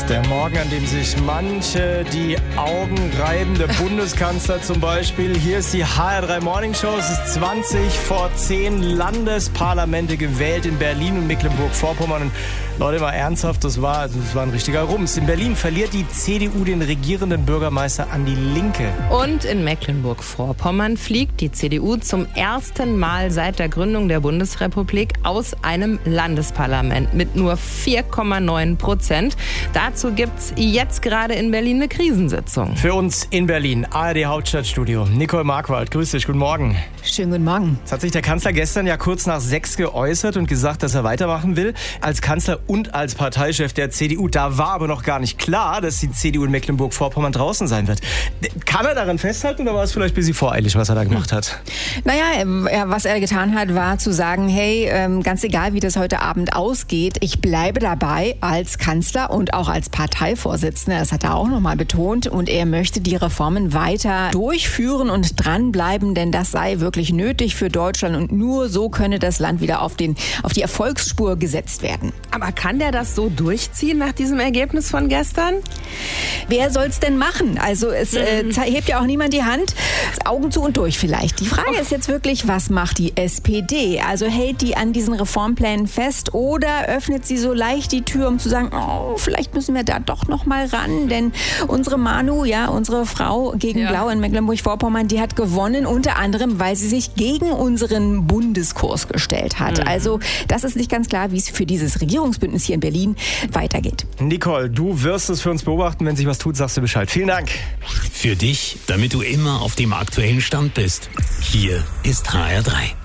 Der Morgen, an dem sich manche die Augen reiben, der Bundeskanzler zum Beispiel. Hier ist die HR3 Morning Show. Es ist 20:10, Landesparlamente gewählt in Berlin und Mecklenburg-Vorpommern. Und Leute, mal ernsthaft, das war ein richtiger Rums. In Berlin verliert die CDU den regierenden Bürgermeister an die Linke. Und in Mecklenburg-Vorpommern fliegt die CDU zum ersten Mal seit der Gründung der Bundesrepublik aus einem Landesparlament mit nur 4,9%. Dazu gibt's jetzt gerade in Berlin eine Krisensitzung. Für uns in Berlin, ARD Hauptstadtstudio. Nicole Marquardt, grüß dich, guten Morgen. Schönen guten Morgen. Jetzt hat sich der Kanzler gestern ja kurz nach 6 geäußert und gesagt, dass er weitermachen will. Als Kanzler und als Parteichef der CDU. Da war aber noch gar nicht klar, dass die CDU in Mecklenburg-Vorpommern draußen sein wird. Kann er daran festhalten oder war es vielleicht ein bisschen voreilig, was er da gemacht hat? Naja, was er getan hat, war zu sagen, hey, ganz egal, wie das heute Abend ausgeht, ich bleibe dabei als Kanzler und auch als Parteivorsitzender. Das hat er auch nochmal betont. Und er möchte die Reformen weiter durchführen und dranbleiben, denn das sei wirklich nötig für Deutschland und nur so könne das Land wieder auf die Erfolgsspur gesetzt werden. Aber kann der das so durchziehen nach diesem Ergebnis von gestern? Wer soll's denn machen? Also es hebt ja auch niemand die Hand. Augen zu und durch vielleicht. Die Frage ist jetzt wirklich, was macht die SPD? Also hält die an diesen Reformplänen fest oder öffnet sie so leicht die Tür, um zu sagen, oh, vielleicht müssen wir da doch noch mal ran, denn unsere Manu, unsere Frau gegen Blau in Mecklenburg-Vorpommern, die hat gewonnen, unter anderem, weil sie sich gegen unseren Bundeskurs gestellt hat. Also das ist nicht ganz klar, wie es für dieses Regierungsbündnis hier in Berlin weitergeht. Nicole, du wirst es für uns beobachten. Wenn sich was tut, sagst du Bescheid. Vielen Dank. Für dich, damit du immer auf dem aktuellen Stand bist. Hier ist HR3.